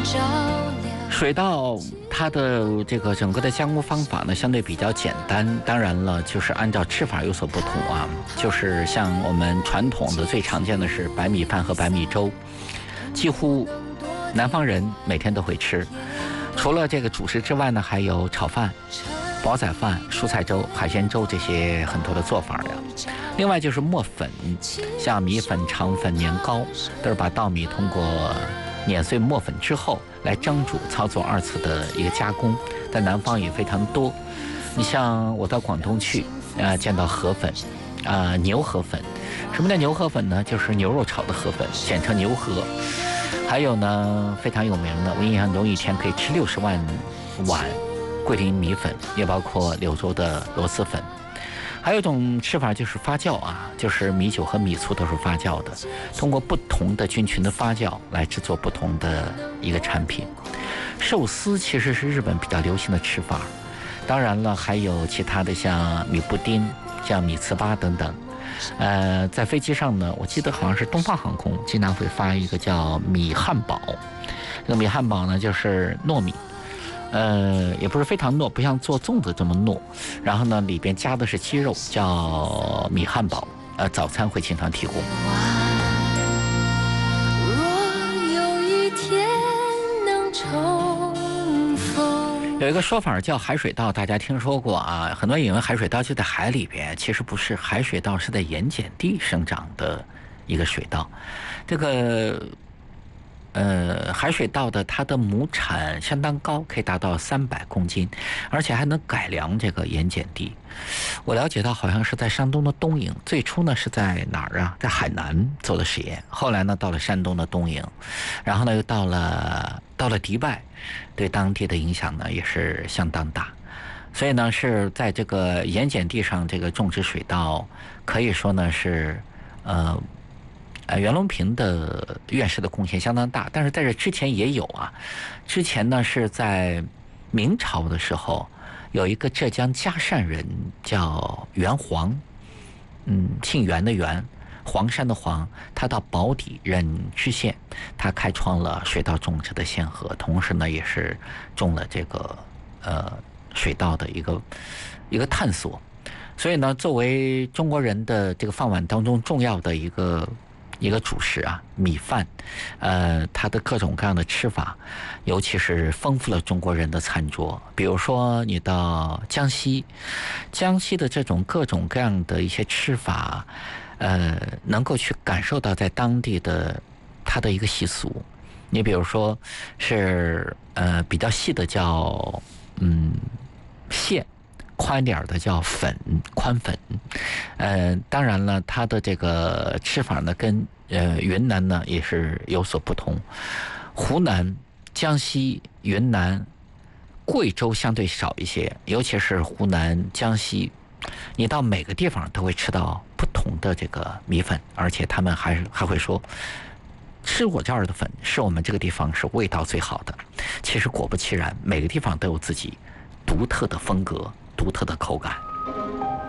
水稻它的这个整个的加工方法呢，相对比较简单。当然了，就是按照吃法有所不同啊。就是像我们传统的最常见的是白米饭和白米粥，几乎南方人每天都会吃。除了这个主食之外呢，还有炒饭、煲仔饭、蔬菜粥、海鲜粥这些很多的做法呀。另外就是磨粉，像米粉、肠粉、年糕，都是把稻米通过碾碎磨粉之后来蒸煮，操作2次的一个加工，在南方也非常多。你像我到广东去，见到河粉，牛河粉。什么叫牛河粉呢？就是牛肉炒的河粉，简称牛河。还有呢，非常有名的，我印象中一天可以吃60万碗桂林米粉，也包括柳州的螺蛳粉。还有一种吃法就是发酵啊，就是米酒和米醋都是发酵的，通过不同的菌群的发酵来制作不同的一个产品。寿司其实是日本比较流行的吃法，当然了，还有其他的像米布丁、像米糍粑等等。在飞机上呢，我记得好像是东方航空经常会发一个叫米汉堡，这个米汉堡呢就是糯米。也不是非常糯，不像做粽子这么糯。然后呢，里边加的是鸡肉，叫米汉堡。早餐会经常提供。有一个说法叫海水稻，大家听说过啊？很多人以为海水稻就在海里边，其实不是，海水稻是在盐碱地生长的一个水稻。这个海水稻的它的亩产相当高，可以达到300公斤，而且还能改良这个盐碱地。我了解到好像是在山东的东营，最初呢是在哪儿啊？在海南做的实验，后来呢到了山东的东营，然后呢又到了迪拜，对当地的影响呢也是相当大。所以呢是在这个盐碱地上这个种植水稻，可以说呢是袁隆平的院士的贡献相当大，但是在这之前也有啊。之前呢是在明朝的时候，有一个浙江嘉善人叫袁黄，姓袁的袁，黄山的黄，他到宝坻任知县，他开创了水稻种植的先河，同时呢也是种了这个水稻的一个探索。所以呢，作为中国人的这个饭碗当中重要的一个主食啊，米饭，它的各种各样的吃法，尤其是丰富了中国人的餐桌。比如说你到江西的这种各种各样的一些吃法，能够去感受到在当地的它的一个习俗。你比如说是比较细的叫馅，宽点的叫粉，宽粉。当然了，它的这个吃法呢，跟云南呢也是有所不同。湖南、江西、云南、贵州相对少一些，尤其是湖南、江西，你到每个地方都会吃到不同的这个米粉，而且他们还会说，吃我这儿的粉是我们这个地方是味道最好的。其实果不其然，每个地方都有自己独特的风格、独特的口感。